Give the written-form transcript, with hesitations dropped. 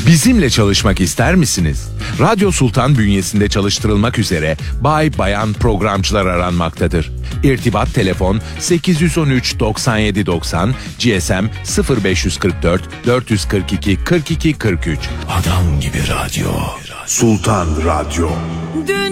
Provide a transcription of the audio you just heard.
Bizimle çalışmak ister misiniz? Radyo Sultan bünyesinde çalıştırılmak üzere bay bayan programcılar aranmaktadır. İrtibat telefon 813 97 90, GSM 0544 442 42 43. Adam gibi radyo. Sultan Radyo.